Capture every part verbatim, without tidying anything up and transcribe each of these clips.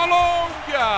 Colômbia.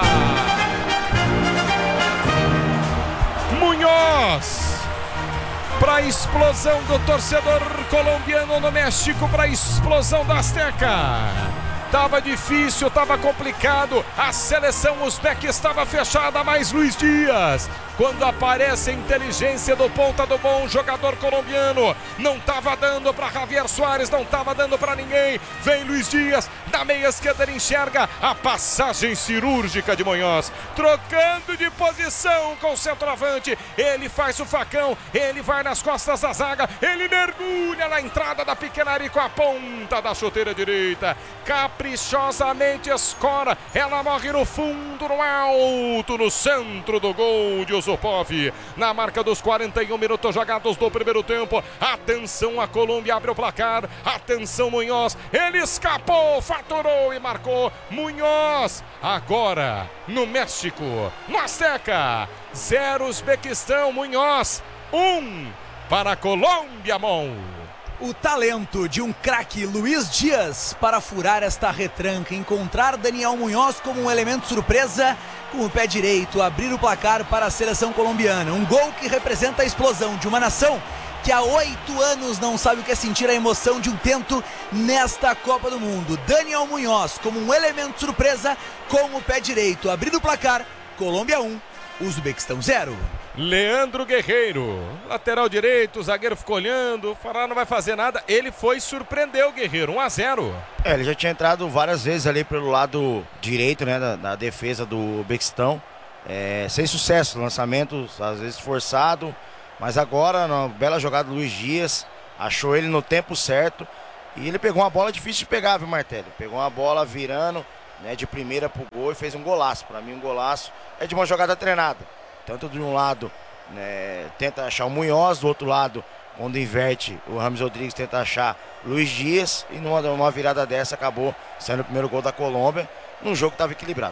Munhoz, para a explosão do torcedor colombiano no México, para a explosão da Azteca. Tava difícil, tava complicado, a seleção uzbeca estava fechada, mas Luiz Dias, quando aparece a inteligência do ponta do bom jogador colombiano, não tava dando para Javier Suárez, não tava dando para ninguém, vem Luiz Dias, na meia esquerda ele enxerga a passagem cirúrgica de Munhoz, trocando de posição com o centroavante, ele faz o facão, ele vai nas costas da zaga, ele mergulha na entrada da pequena área com a ponta da chuteira direita, caprichosamente escora, ela morre no fundo, no alto, no centro do gol de Yusupov, na marca dos quarenta e um minutos jogados do primeiro tempo. Atenção, a Colômbia abre o placar, atenção Munhoz, ele escapou, faturou e marcou. Munhoz, agora no México, no Azteca, zero Uzbequistão, Munhoz, um para a Colômbia, mão. O talento de um craque Luiz Dias para furar esta retranca, encontrar Daniel Munhoz como um elemento surpresa, com o pé direito, abrir o placar para a seleção colombiana. Um gol que representa a explosão de uma nação que há oito anos não sabe o que é sentir a emoção de um tento nesta Copa do Mundo. Daniel Munhoz como um elemento surpresa, com o pé direito, abrir o placar, Colômbia um, Uzbequistão zero. Leandro Guerreiro, lateral direito, o zagueiro ficou olhando, o Fará não vai fazer nada, ele foi e surpreendeu o Guerreiro, um a zero. É, ele já tinha entrado várias vezes ali pelo lado direito, né, da, da defesa do Uzbequistão, é, sem sucesso, lançamento às vezes forçado, mas agora, uma bela jogada do Luiz Dias, achou ele no tempo certo, e ele pegou uma bola difícil de pegar, viu, Martelli? Pegou uma bola virando, né, de primeira pro gol e fez um golaço. Para mim um golaço é de uma jogada treinada. Tanto de um lado, né, tenta achar o Munhoz, do outro lado, quando inverte, o James Rodrigues tenta achar Luiz Dias, e numa, numa virada dessa acabou saindo o primeiro gol da Colômbia, num jogo que estava equilibrado.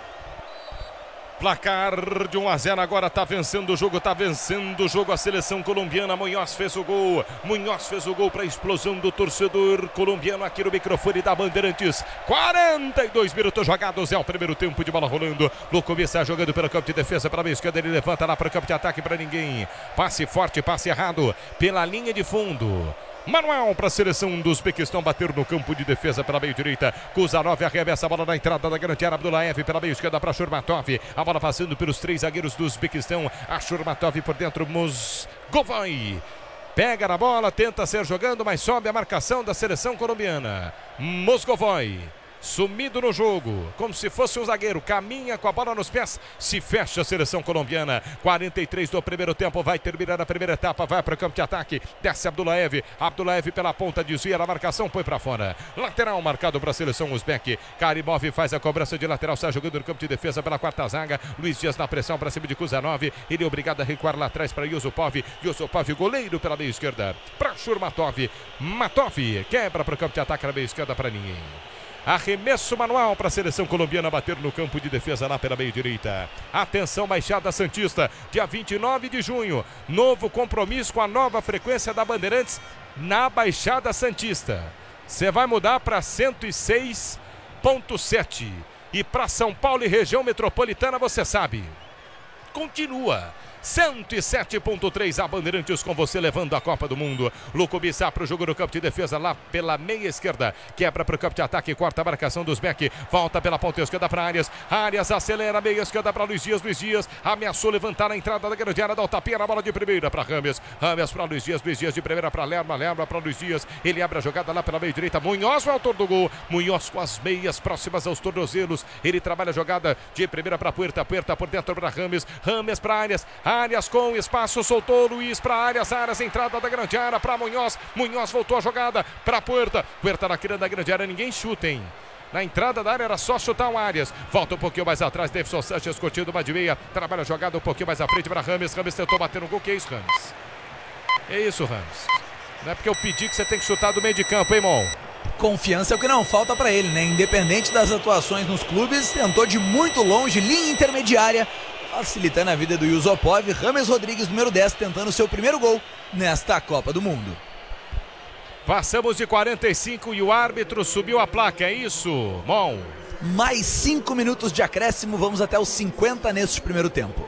Placar de um a zero, agora tá vencendo o jogo, tá vencendo o jogo a seleção colombiana. Munhoz fez o gol, Munhoz fez o gol para a explosão do torcedor colombiano aqui no microfone da Bandeirantes. quarenta e dois minutos jogados, é o primeiro tempo de bola rolando. Lucas está jogando pelo campo de defesa para a esquerda, ele levanta lá para o campo de ataque para ninguém. Passe forte, passe errado pela linha de fundo. Manuel para a seleção do Uzbequistão, bater no campo de defesa pela meio direita. Kuzanov arremessa a bola na entrada da grande área. Abdullaev pela meio esquerda para Shurmatov. A bola passando pelos três zagueiros do Uzbequistão. A Shurmatov por dentro, Mozgovoi pega na bola, tenta ser jogando, mas sobe a marcação da seleção colombiana. Mozgovoi sumido no jogo, como se fosse um zagueiro, caminha com a bola nos pés, se fecha a seleção colombiana. Quarenta e três do primeiro tempo, vai terminar a primeira etapa, vai para o campo de ataque, desce Abdullaev, Abdullaev pela ponta, desvia na marcação, põe para fora. Lateral marcado para a seleção uzbek. Karimov faz a cobrança de lateral, está jogando no campo de defesa pela quarta zaga. Luiz Dias na pressão para cima de Kuzanov, ele é obrigado a recuar lá atrás para Yusupov. Yusupov, goleiro pela meia esquerda para Shurmatov. Matov quebra para o campo de ataque na meia esquerda para ninguém. Arremesso manual para a seleção colombiana bater no campo de defesa lá pela meia direita. Atenção, Baixada Santista, dia vinte e nove de junho, novo compromisso com a nova frequência da Bandeirantes na Baixada Santista. Você vai mudar para cento e seis ponto sete e para São Paulo e região metropolitana, você sabe, continua cento e sete ponto três, a Bandeirantes com você levando a Copa do Mundo. Luco Bissá para o jogo no campo de defesa lá pela meia esquerda, quebra para o campo de ataque, corta a marcação dos Uzbek, volta pela ponta esquerda para Arias, Arias acelera a meia esquerda para Luiz Dias, Luiz Dias ameaçou levantar a entrada da grande área, dá o tapinha na bola de primeira para Rames, Rames para Luiz Dias, Luiz Dias de primeira para Lerma, Lerma para Luiz Dias, ele abre a jogada lá pela meia direita, Munhoz, o autor do gol, Munhoz com as meias próximas aos tornozelos, ele trabalha a jogada de primeira para Puerta, Puerta por dentro para Rames, Rames para Arias, Arias com espaço, soltou Luiz para Arias, Arias, entrada da grande área para Munhoz, Munhoz voltou a jogada para Puerta, Puerta na quina da grande área, ninguém chuta, hein? Na entrada da área era só chutar o Arias. Volta um pouquinho mais atrás, Davidson Sanches curtindo uma de meia, trabalha a jogada um pouquinho mais à frente para Rames, Rames tentou bater no gol, que é isso, Rames? É isso, Rames? Não é porque eu pedi que você tem que chutar do meio de campo, hein, Mon? Confiança é o que não falta para ele, né? Independente das atuações nos clubes, tentou de muito longe, linha intermediária, facilitando a vida do Yusupov. James Rodrigues, número dez, tentando seu primeiro gol nesta Copa do Mundo. Passamos de quarenta e cinco e o árbitro subiu a placa, é isso, Mon? Mais cinco minutos de acréscimo, vamos até os cinquenta neste primeiro tempo.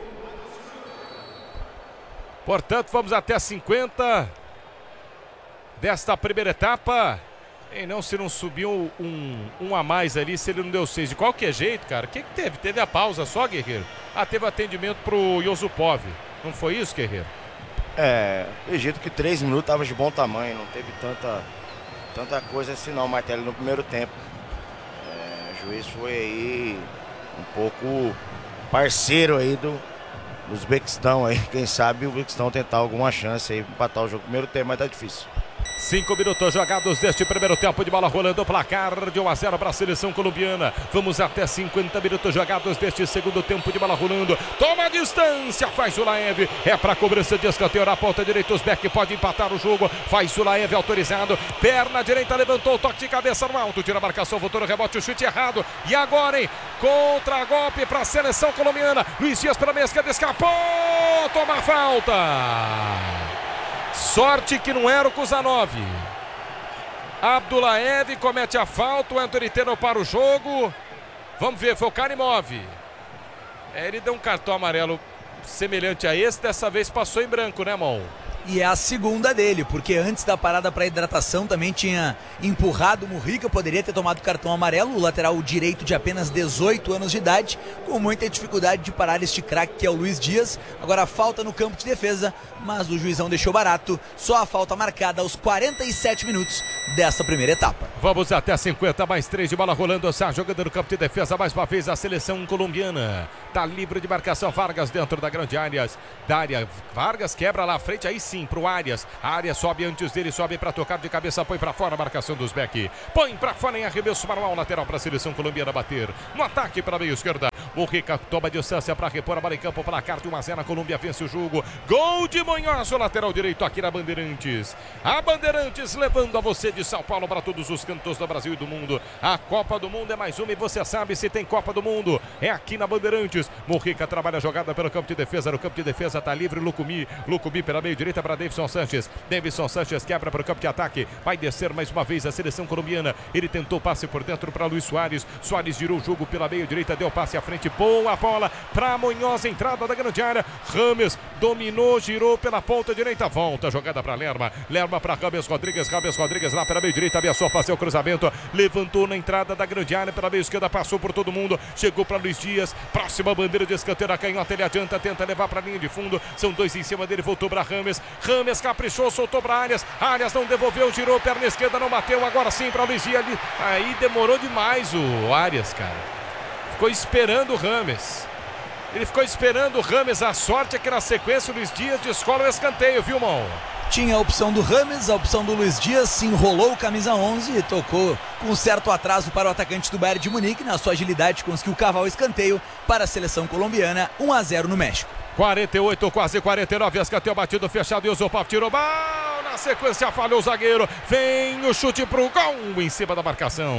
Portanto, vamos até cinquenta desta primeira etapa. E não, se não subiu um, um a mais ali, se ele não deu seis. De qualquer jeito, cara, o que, que teve? Teve a pausa só, Guerreiro? Ah, teve atendimento pro Yusupov. Não foi isso, Guerreiro? É, acredito que três minutos estava de bom tamanho, não teve tanta, tanta coisa assim não, Martelli, no primeiro tempo. É, o juiz foi aí um pouco parceiro aí do, do Uzbequistão aí. Quem sabe o Uzbequistão tentar alguma chance aí para empatar o jogo no primeiro tempo, mas tá difícil. Cinco minutos jogados deste primeiro tempo de bola rolando, o placar de um a zero para a seleção colombiana. Vamos até cinquenta minutos jogados deste segundo tempo de bola rolando. Toma a distância, faz o Laev. É para cobrança de escanteio na ponta direita. Os Beck pode empatar o jogo. Faz o Laev autorizado. Perna direita, levantou, toque de cabeça no alto. Tira a marcação, voltou no rebote, o chute errado. E agora, hein? Contra-golpe para a seleção colombiana. Luiz Dias pela meia esquerda, escapou. Toma a falta. Sorte que não era o Kuzanov. Abdulaev comete a falta, o Anthony Taylor para o jogo. Vamos ver, foi o Karimov. É, ele deu um cartão amarelo semelhante a esse, dessa vez passou em branco, né, Mon? E é a segunda dele, porque antes da parada para hidratação também tinha empurrado o Murrica, poderia ter tomado cartão amarelo, o lateral direito de apenas dezoito anos de idade, com muita dificuldade de parar este craque que é o Luiz Dias. Agora falta no campo de defesa, mas o juizão deixou barato, só a falta marcada aos quarenta e sete minutos dessa primeira etapa. Vamos até cinquenta, mais três de bola rolando, está jogando no campo de defesa, mais uma vez a seleção colombiana. Tá livre de marcação, Vargas dentro da grande área, da área. Vargas quebra lá à frente, aí sim pro Arias. A área sobe antes dele, sobe para tocar de cabeça, põe para fora a marcação dos Beck. Põe para fora em arremesso manual, lateral para a seleção colombiana bater. No ataque para a meia esquerda. O Rica toma distância para repor a bola em campo, placar de um a zero, a Colômbia vence o jogo. Gol de Munhoz, o lateral direito aqui na Bandeirantes. A Bandeirantes levando a você de São Paulo para todos os cantos do Brasil e do mundo. A Copa do Mundo é mais uma e você sabe, se tem Copa do Mundo, é aqui na Bandeirantes. Murrica trabalha a jogada pelo campo de defesa, no campo de defesa tá livre Lucumi. Lucumi pela meio direita para Davidson Sanches. Davidson Sanches quebra para o campo de ataque, vai descer mais uma vez a seleção colombiana. Ele tentou passe por dentro para Luiz Soares. Soares girou o jogo pela meio direita, deu passe à frente, boa bola para Munhoz, entrada da grande área. Rames dominou, girou pela ponta direita, volta, jogada para Lerma. Lerma para Rames Rodrigues, Rames Rodrigues lá pela meio direita, ameaçou fazer o cruzamento, levantou na entrada da grande área pela meio esquerda, passou por todo mundo, chegou para Luiz Dias, próxima bandeira de escanteio da canhota, ele adianta, tenta levar para a linha de fundo, são dois em cima dele, voltou para Rames, Rames caprichou, soltou para Arias, Arias não devolveu, girou, perna esquerda, não bateu, agora sim para Luiz Dias, aí demorou demais o Arias, cara, ficou esperando o Rames, ele ficou esperando o Rames, a sorte é que na sequência o Luiz Dias descola o escanteio, viu, Mão? Tinha a opção do Rames, a opção do Luiz Dias, se enrolou o camisa onze e tocou com um certo atraso para o atacante do Bayern de Munique. Na sua agilidade conseguiu cavar o escanteio para a seleção colombiana, um a zero no México. quarenta e oito, quase quarenta e nove, escanteio batido, fechado, e o Yusupov tirou mal, na sequência falhou o zagueiro, vem o chute pro gol em cima da marcação.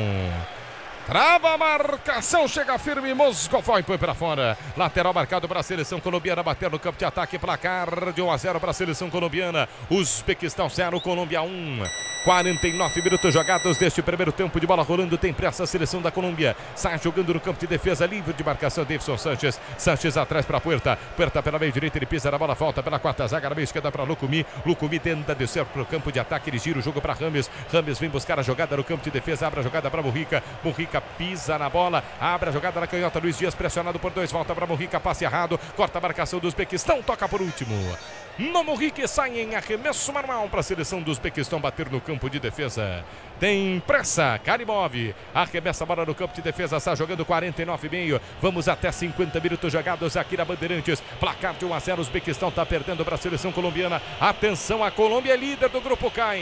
Trava a marcação, chega firme, Moscovoi põe para fora. Lateral marcado para a seleção colombiana, bater no campo de ataque, placar de um a zero para a seleção colombiana. Uzbequistão zero, Colômbia um. quarenta e nove minutos jogados deste primeiro tempo de bola rolando, tem pressa a seleção da Colômbia. Sai jogando no campo de defesa, livre de marcação, Davidson Sanches. Sanches atrás para Puerta. Puerta pela meio direita, ele pisa na bola, volta pela quarta zaga, na meio esquerda para Lucumi. Lucumi tenta descer para o campo de ataque, ele gira o jogo para Rames. Rames vem buscar a jogada no campo de defesa, abre a jogada para Murrica. Murrica pisa na bola, abre a jogada na canhota, Luiz Dias pressionado por dois, volta para Murrica, passe errado, corta a marcação do Uzbequistão, toca por último. No Murrica sai em arremesso manual para a seleção do Uzbequistão bater no campo de defesa. Tem pressa, Karimov arremessa a bola no campo de defesa, está jogando quarenta e nove e meio. Vamos até cinquenta minutos jogados aqui na Bandeirantes. Placar de um a zero, o Uzbequistão está perdendo para a seleção colombiana. Atenção, a Colômbia é líder do grupo K.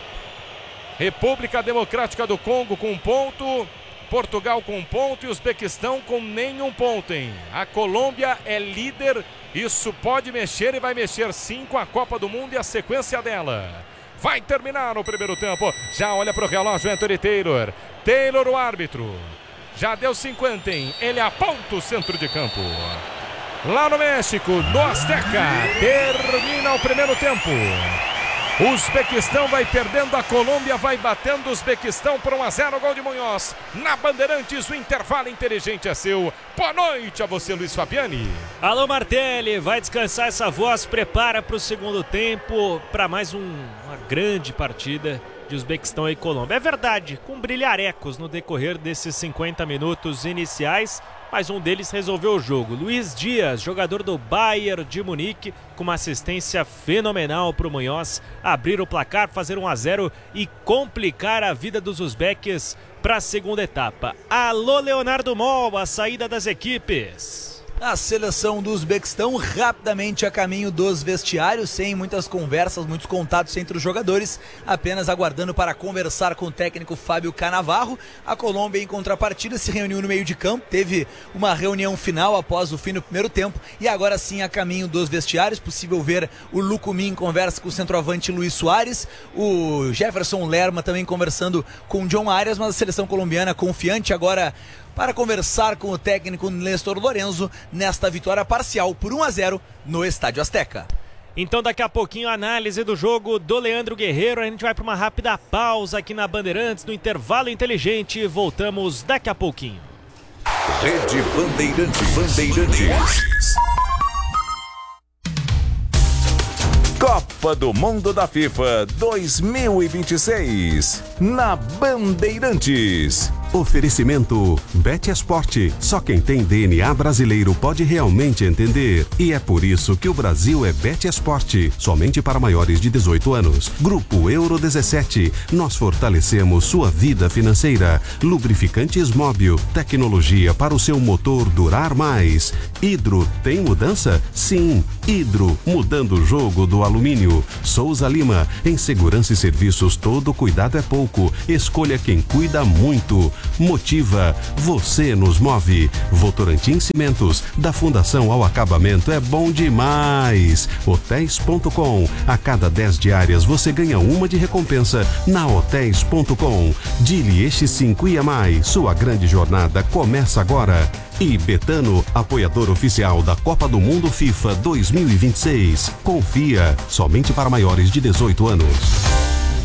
República Democrática do Congo com um ponto, Portugal com um ponto e Uzbequistão com nenhum ponto, hein? A Colômbia é líder, isso pode mexer e vai mexer sim com a Copa do Mundo e a sequência dela. Vai terminar o primeiro tempo, já olha para o relógio Anthony Taylor. Taylor, o árbitro, já deu cinquenta, hein? Ele aponta o centro de campo. Lá no México, no Azteca, termina o primeiro tempo. O Uzbequistão vai perdendo, a Colômbia vai batendo. O Uzbequistão por um a zero, gol de Munhoz. Na Bandeirantes, o intervalo inteligente é seu. Boa noite a você, Luiz Fabiani. Alô, Martelli, vai descansar essa voz, prepara para o segundo tempo, para mais um, uma grande partida de Uzbequistão e Colômbia. É verdade, com brilharecos no decorrer desses cinquenta minutos iniciais, mas um deles resolveu o jogo. Luiz Dias, jogador do Bayern de Munique, com uma assistência fenomenal para o Munhoz abrir o placar, fazer um a zero e complicar a vida dos uzbeques para a segunda etapa. Alô, Leonardo Mol, a saída das equipes. A seleção do Uzbequistão rapidamente a caminho dos vestiários, sem muitas conversas, muitos contatos entre os jogadores, apenas aguardando para conversar com o técnico Fábio Canavarro. A Colômbia, em contrapartida, se reuniu no meio de campo, teve uma reunião final após o fim do primeiro tempo e agora sim a caminho dos vestiários. Possível ver o Lucumí em conversa com o centroavante Luiz Soares, o Jefferson Lerma também conversando com o John Arias, mas a seleção colombiana confiante agora para conversar com o técnico Néstor Lorenzo nesta vitória parcial por um a zero no Estádio Azteca. Então daqui a pouquinho a análise do jogo do Leandro Guerreiro. A gente vai para uma rápida pausa aqui na Bandeirantes, no intervalo inteligente. Voltamos daqui a pouquinho. Rede Bandeirantes. Bandeirantes. Copa do Mundo da FIFA dois mil e vinte e seis na Bandeirantes. Oferecimento BetEsport. Só quem tem D N A brasileiro pode realmente entender. E é por isso que o Brasil é BetEsport. Somente para maiores de dezoito anos. Grupo Euro dezessete. Nós fortalecemos sua vida financeira. Lubrificantes Móbil. Tecnologia para o seu motor durar mais. Hidro tem mudança? Sim. Hidro, mudando o jogo do alumínio. Souza Lima. Em segurança e serviços, todo cuidado é pouco. Escolha quem cuida muito. Motiva, você nos move. Votorantim Cimentos, da fundação ao acabamento é bom demais. Hotéis ponto com, a cada dez diárias você ganha uma de recompensa na Hotéis ponto com. Dili Eixi cinco I M I, sua grande jornada começa agora. E Betano, apoiador oficial da Copa do Mundo FIFA dois mil e vinte e seis. Confia, somente para maiores de dezoito anos.